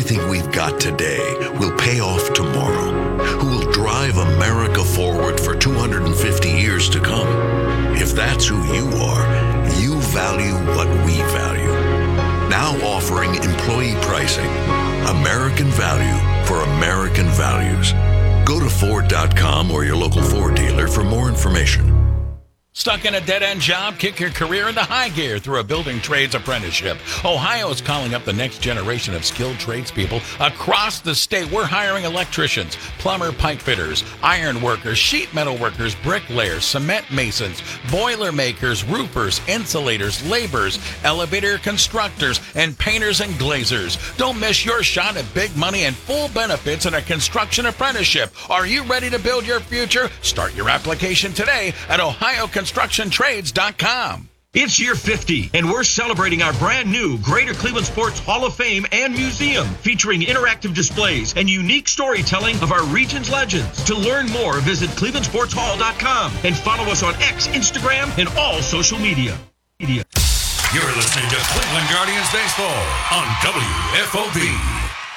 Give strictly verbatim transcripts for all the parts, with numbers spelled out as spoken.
everything we've got today will pay off tomorrow, who will drive America forward for two hundred fifty years to come. If that's who you are, you value what we value. Now offering employee pricing. American value for American values. Go to Ford dot com or your local Ford dealer for more information. Stuck in a dead-end job? Kick your career into high gear through a building trades apprenticeship. Ohio is calling up the next generation of skilled tradespeople across the state. We're hiring electricians, plumber pipe fitters, iron workers, sheet metal workers, bricklayers, cement masons, boiler makers, roofers, insulators, laborers, elevator constructors, and painters and glazers. Don't miss your shot at big money and full benefits in a construction apprenticeship. Are you ready to build your future? Start your application today at Ohio Construction Trades dot com. It's year fifty, and we're celebrating our brand new Greater Cleveland Sports Hall of Fame and Museum, featuring interactive displays and unique storytelling of our region's legends. To learn more, visit Cleveland Sports Hall dot com and follow us on X, Instagram, and all social media. media. You're listening to Cleveland Guardians Baseball on W F O B.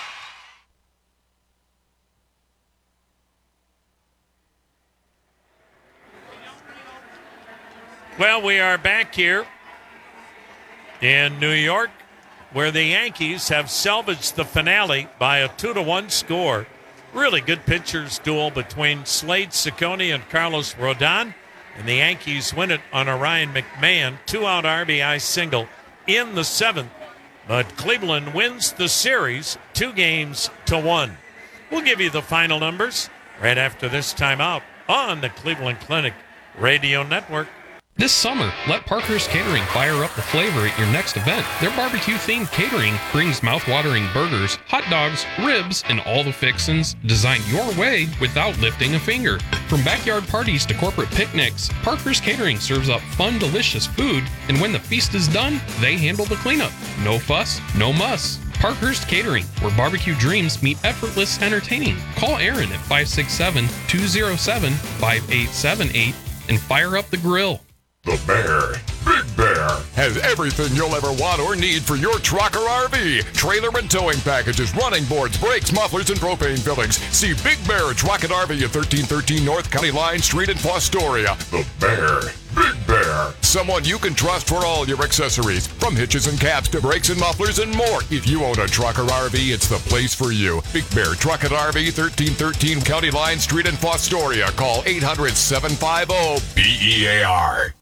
Well, we are back here in New York, where the Yankees have salvaged the finale by a two to one score. Really good pitchers duel between Slade Ciccone and Carlos Rodon, and the Yankees win it on a Ryan McMahon two-out R B I single in the seventh. But Cleveland wins the series two games to one. We'll give you the final numbers right after this timeout on the Cleveland Clinic Radio Network. This summer, let Parker's Catering fire up the flavor at your next event. Their barbecue-themed catering brings mouth-watering burgers, hot dogs, ribs, and all the fixins designed your way without lifting a finger. From backyard parties to corporate picnics, Parker's Catering serves up fun, delicious food, and when the feast is done, they handle the cleanup. No fuss, no muss. Parkhurst Catering, where barbecue dreams meet effortless entertaining. Call Aaron at five six seven, two oh seven, five eight seven eight and fire up the grill. The Bear, Big Bear, has everything you'll ever want or need for your truck or R V. Trailer and towing packages, running boards, brakes, mufflers, and propane fillings. See Big Bear Truck and R V at thirteen thirteen North County Line Street in Fostoria. The Bear, Big Bear, someone you can trust for all your accessories, from hitches and caps to brakes and mufflers and more. If you own a truck or R V, it's the place for you. Big Bear Truck and R V, thirteen thirteen County Line Street in Fostoria. Call eight hundred, seven five zero, B E A R.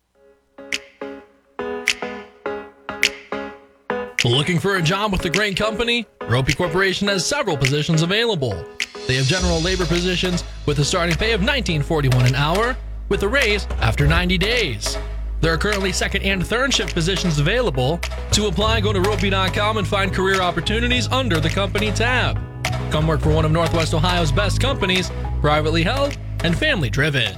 Looking for a job with a great company? Ropey Corporation has several positions available. They have general labor positions with a starting pay of nineteen forty-one an hour, with a raise after ninety days. There are currently second and third shift positions available. To apply, go to ropey dot com and find career opportunities under the company tab. Come work for one of Northwest Ohio's best companies, privately held and family driven.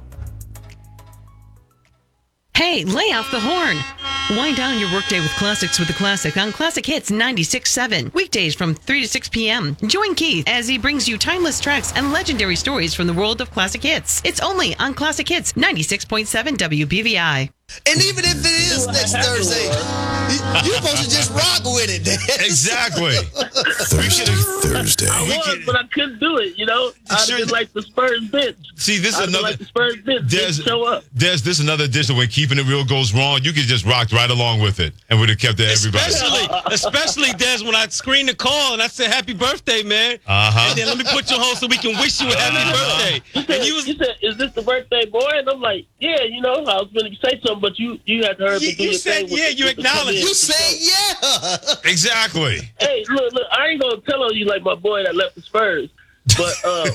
Hey, lay off the horn. Wind down your workday with classics with the classic on Classic Hits ninety-six point seven. Weekdays from three to six p.m. Join Keith as he brings you timeless tracks and legendary stories from the world of classic hits. It's only on Classic Hits ninety-six point seven W B V I. And even if it is next Thursday, you're supposed to just rock with it, Dan. Exactly. Thursday, Thursday. I was, but I couldn't do it, you know. I Sure. did like the Spurs bench. See, this is I did another. like the Spurs bench. Didn't show up. There's this another edition when keeping it real goes wrong. You could just rocked right along with it, and would have kept it everybody. Especially, especially Des, when I screened the call and I said "Happy birthday, man," Uh-huh. and then let me put you on so we can wish you a happy birthday. You said, And you was, you said, "Is this the birthday boy?" And I'm like, "Yeah, you know." I was going to say something, but you you had to hurry you, to do you your said, thing. with "Yeah," the- you with the come acknowledged. in. You say yeah. Exactly. Hey, look, look. I ain't gonna tell on you like my boy that left the Spurs, but um,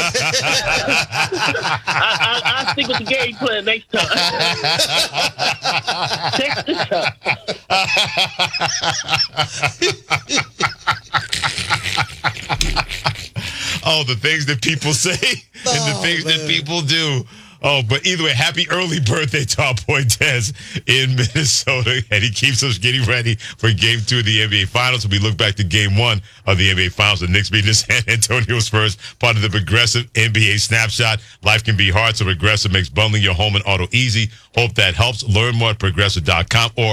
I, I, I stick with the game plan next time. Check this out. Oh, the things that people say and the Oh, things man. that people do. Oh, but either way, happy early birthday to our boy Des in Minnesota. And he keeps us getting ready for game two of the N B A Finals. We look back to game one of the N B A Finals. The Knicks beat the San Antonio Spurs, part of the Progressive N B A Snapshot. Life can be hard, so Progressive makes bundling your home and auto easy. Hope that helps. Learn more at progressive dot com or